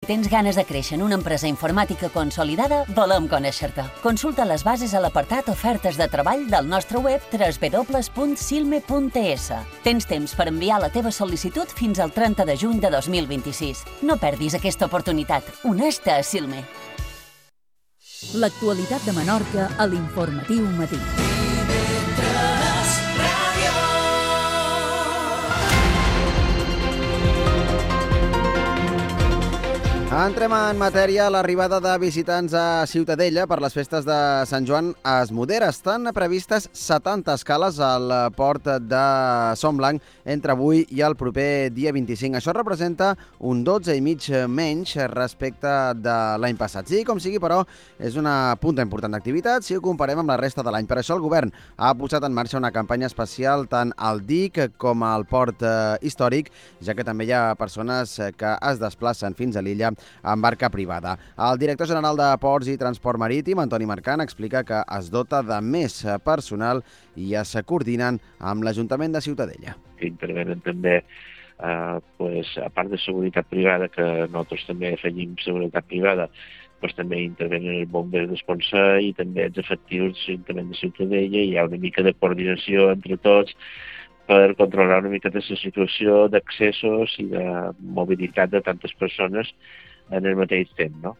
tens ganes de créixer en una empresa informàtica consolidada, volem conèixer-te. Consulta les bases a l'apartat Ofertes de treball del nostre web www.silme.es. Tens temps per enviar la teva sol·licitud fins al 30 de juny de 2026. No perdis aquesta oportunitat. Uneix-te a Silme. L'actualitat de Menorca a l'Informatiu Matí. Entrem en matèria. L'arribada de visitants a Ciutadella per les festes de Sant Joan es modera. Estan previstes 70 escales al port de Son Blanc entre avui i el proper dia 25. Això representa un 12,5% menys respecte de l'any passat. Sí, com sigui, però, és una punta important d'activitat si ho comparem amb la resta de l'any. Per això el govern ha posat en marxa una campanya especial tant al DIC com al port històric, ja que també hi ha persones que es desplacen fins a l'illa en barca privada. El director general de Ports i Transport Marítim, Antoni Marcant, explica que es dota de més personal i es coordinen amb l'Ajuntament de Ciutadella. Intervenen també, a part de seguretat privada, que nosaltres també afegim seguretat privada, també intervenen els bombers d'Esponsa i també els efectius de l'Ajuntament de Ciutadella. Hi ha una mica de coordinació entre tots per controlar una mica de la situació d'accessos i de mobilitat de tantes persones en el mateix temps, no?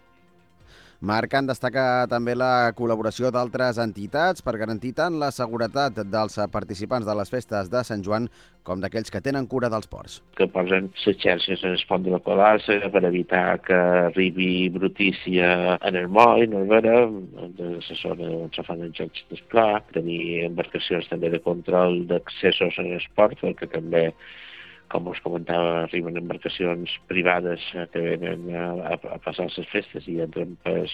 Marcant destaca també la col·laboració d'altres entitats per garantir tant la seguretat dels participants de les festes de Sant Joan com d'aquells que tenen cura dels ports. Que posen les xarxes en el pont de la Colassa per evitar que arribi brutícia en el moll, no és vera, en la zona on se fan els jocs d'esplà, tenir embarcacions també de control d'accessos en el port, perquè també, com us comentava, arriben embarcacions privades que venen a passar les festes i entren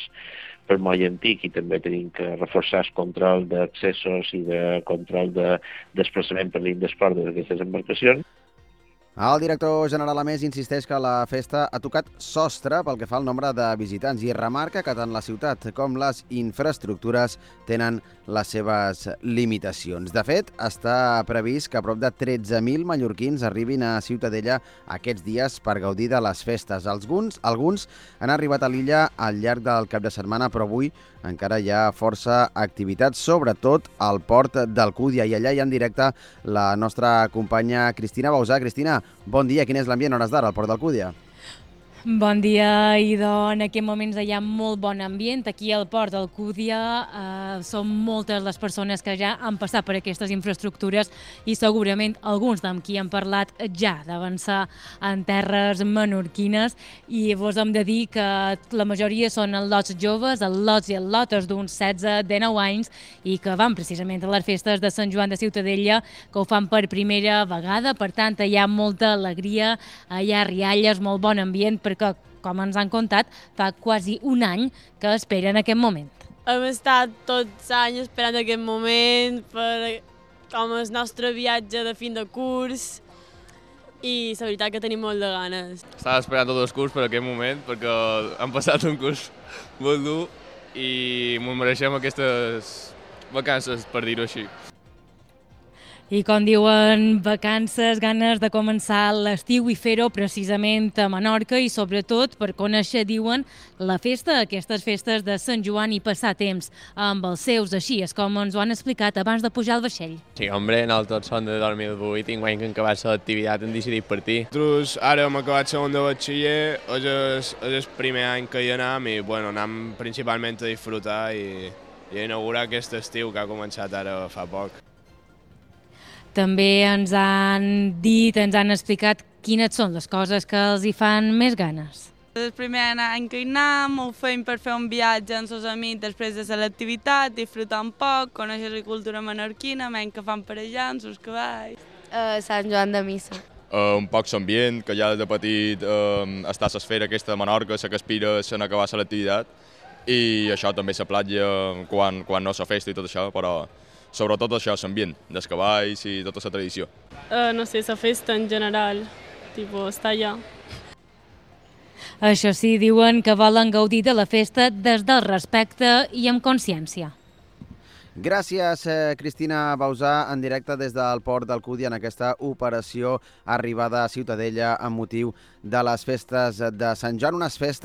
per moll antic, i també tenim que reforçar el control d'accessos i de control de desplaçament per l'indesport d'aquestes embarcacions. El director general, a més, insisteix que la festa ha tocat sostre pel que fa al nombre de visitants i remarca que tant la ciutat com les infraestructures tenen les seves limitacions. De fet, està previst que prop de 13.000 mallorquins arribin a Ciutadella aquests dies per gaudir de les festes. Alguns han arribat a l'illa al llarg del cap de setmana, però avui encara hi ha força activitat, sobretot al port d'Alcúdia. I allà hi ha en directe la nostra companya Cristina Bausà. Cristina, bon dia. Quin és l'ambient a hores d'ara al port d'Alcúdia? Bon dia, Idò. En aquest moments hi ha molt bon ambient. Aquí al port d'Alcúdia són moltes les persones que ja han passat per aquestes infraestructures i segurament alguns amb qui han parlat ja d'avançar en terres menorquines, i vos hem de dir que la majoria són en lots joves, en lots i en lotes d'uns 16-19 anys, i que van precisament a les festes de Sant Joan de Ciutadella, que ho fan per primera vegada. Per tant, hi ha molta alegria, hi ha rialles, molt bon ambient, perquè, com ens han contat, fa quasi un any que esperen aquest moment. Hem estat tots anys esperant aquest moment com el nostre viatge de fin de curs, i la veritat que tenim molt de ganes. Estava esperant tot el curs per aquest moment, perquè hem passat un curs molt dur i ens mereixem aquestes vacances, per dir-ho així. I com diuen, vacances, ganes de començar l'estiu i fer-ho precisament a Menorca, i sobretot per conèixer, diuen, la festa, aquestes festes de Sant Joan, i passar temps amb els seus. Així és com ens ho han explicat abans de pujar al vaixell. Sí, hombre, nosaltres som de 2008 i enguany que hem acabat l'activitat hem decidit partir. Nosaltres ara hem acabat segon de batxiller, és el primer any que hi anem i bueno, anem principalment a disfrutar i a inaugurar aquest estiu que ha començat ara fa poc. També ens han dit, ens han explicat quines són les coses que els hi fan més ganes. El primer any que hi anem, ho fem per fer un viatge amb els amics després de l'activitat, disfrutar un poc, conèixer la cultura menorquina, menys que fan per allà, amb els cavalls. Sant Joan de Missa. Un poc l'ambient, que ja des de petit està a l'esfera aquesta de Menorca, la que aspira a acabar l'activitat, i això també la platja quan no la festa i tot això, però sobretot això, l'ambient, dels cavalls i tota la tradició. No sé, la festa en general, estar allà. Això sí, diuen que volen gaudir de la festa des del respecte i amb consciència. Gràcies, Cristina Bausà, en directe des del port d'Alcúdia en aquesta operació arribada a Ciutadella amb motiu de les festes de Sant Joan, unes festes